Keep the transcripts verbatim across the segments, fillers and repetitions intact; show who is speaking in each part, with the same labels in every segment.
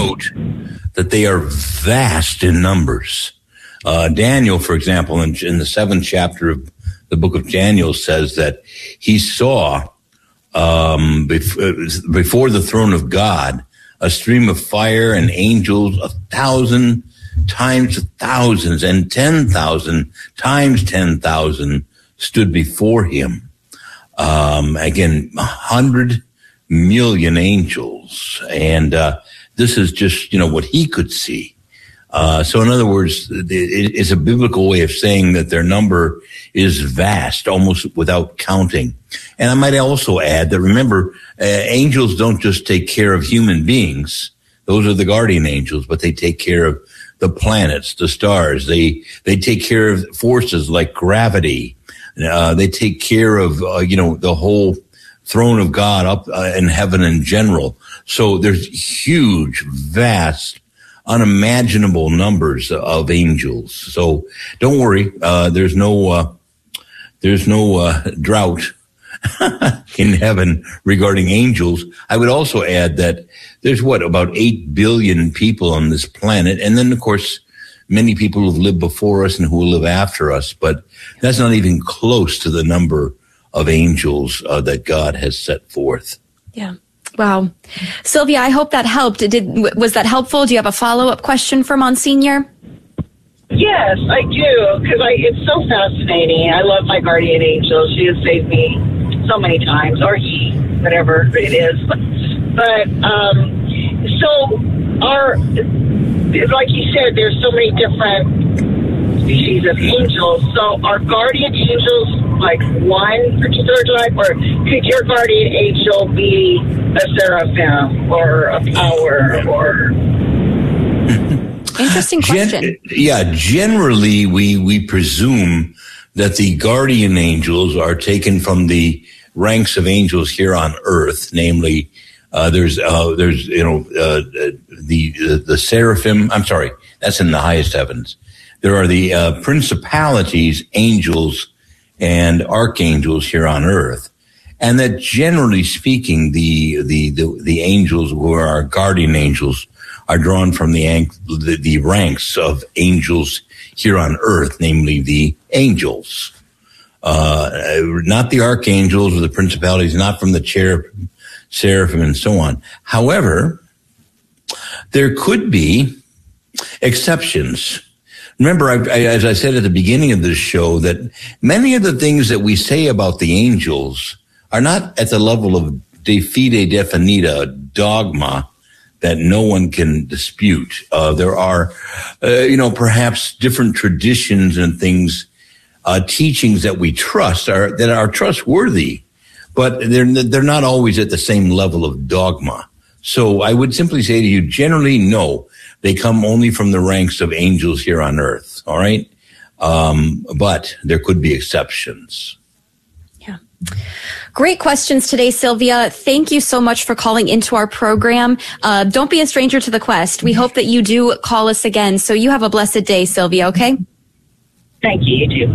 Speaker 1: note that they are vast in numbers. Uh, Daniel, for example, in, in the seventh chapter of the book of Daniel says that he saw um, bef- before the throne of God a stream of fire and angels a thousand times thousands and ten thousand times ten thousand stood before him. Um, again, a hundred million angels. And uh, this is just, you know, what he could see. Uh, so in other words, it's a biblical way of saying that their number is vast, almost without counting. And I might also add that, remember, uh, angels don't just take care of human beings. Those are the guardian angels, but they take care of the planets, the stars. They, they take care of forces like gravity. Uh, they take care of, uh, you know, the whole throne of God up uh, in heaven in general. So there's huge, vast, unimaginable numbers of angels. So don't worry. Uh, there's no, uh, there's no, uh, drought in heaven regarding angels. I would also add that there's what, about eight billion people on this planet. And then, of course, many people who've lived before us and who will live after us. But that's not even close to the number of angels uh, that God has set forth.
Speaker 2: Yeah. Wow. Sylvia, I hope that helped. Did, was that helpful? Do you have a follow-up question for Monsignor?
Speaker 3: Yes, I do, because I it's so fascinating. I love my guardian angel. She has saved me so many times, or he, whatever it is. But, um, so our, like you said, there's so many different species of angels. So are guardian angels like one particular type, or could your guardian angel be a seraphim or a power or?
Speaker 2: Interesting question.
Speaker 1: Gen- yeah, generally we we presume that the guardian angels are taken from the ranks of angels here on earth, namely uh, there's uh, there's you know uh, the uh, the seraphim. I'm sorry, that's in the highest heavens. There are the uh, principalities, angels, and archangels here on earth, and that generally speaking, the the the, the angels who are our guardian angels are drawn from the, the the ranks of angels here on earth, namely the angels, uh, not the archangels or the principalities, not from the cherub, seraphim, and so on. However, there could be exceptions. Remember, I, I, as I said at the beginning of this show, that many of the things that we say about the angels are not at the level of de fide definita, dogma, that no one can dispute. Uh, there are, uh, you know, perhaps different traditions and things, uh, teachings that we trust are, that are trustworthy, but they're, they're not always at the same level of dogma. So I would simply say to you, generally, no, they come only from the ranks of angels here on earth. All right. Um, but there could be exceptions.
Speaker 2: Yeah. Great questions today, Sylvia. Thank you so much for calling into our program. Uh, don't be a stranger to the quest. We hope that you do call us again. So you have a blessed day, Sylvia, okay?
Speaker 3: Thank you. You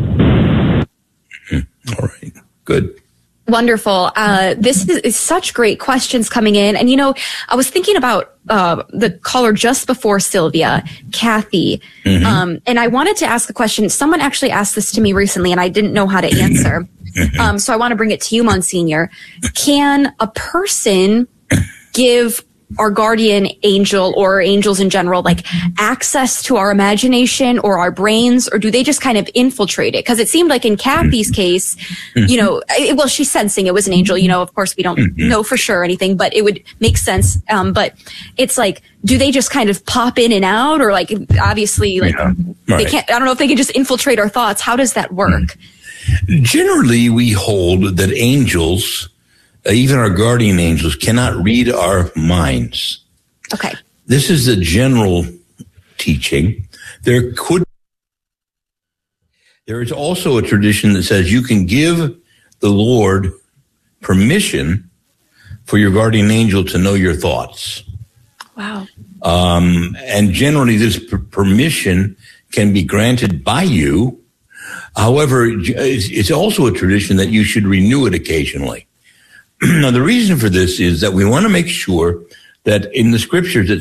Speaker 3: too.
Speaker 1: All right. Good.
Speaker 2: Wonderful. Uh, this is, is such great questions coming in. And, you know, I was thinking about uh, the caller just before Sylvia, Kathy. Mm-hmm. Um, and I wanted to ask a question. Someone actually asked this to me recently, and I didn't know how to answer. Um, so I want to bring it to you, Monsignor. Can a person give our guardian angel or angels in general, like, access to our imagination or our brains, or do they just kind of infiltrate it? Because it seemed like in Kathy's case, you know, it, well, she's sensing it was an angel. You know, of course, we don't know for sure or anything, but it would make sense. Um, but it's like, do they just kind of pop in and out, or like, obviously, like, yeah, right. they can't, I don't know if they can just infiltrate our thoughts. How does that work? Mm.
Speaker 1: Generally, we hold that angels, uh, even our guardian angels, cannot read our minds.
Speaker 2: Okay.
Speaker 1: This is the general teaching. There could, there is also a tradition that says you can give the Lord permission for your guardian angel to know your thoughts.
Speaker 2: Wow.
Speaker 1: Um, and generally, this p- permission can be granted by you. However, it's also a tradition that you should renew it occasionally. Now, the reason for this is that we want to make sure that in the scriptures it